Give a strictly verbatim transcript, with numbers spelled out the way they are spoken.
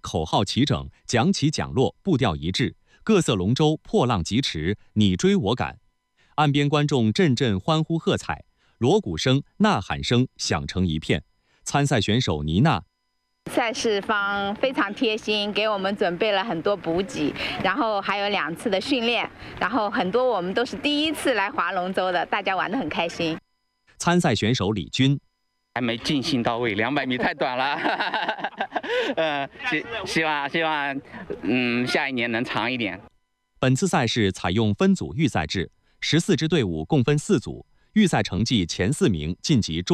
口号齐整，讲起讲落步调一致，各色龙舟破浪疾驰，你追我赶。岸边观众阵阵欢呼喝彩，锣鼓声、呐喊声响成一片。参赛选手妮娜。 赛事方非常贴心，给我们准备了很多补给，然后还有两次的训练，然后很多我们都是第一次来划龙舟的，大家玩得很开心。 参赛选手李军， 还没尽兴到位，两百米太短了，呃，希希望希望，嗯，下一年能长一点。 本次赛事采用分组预赛制，十四支队伍共分四组，预赛成绩前四名晋级中。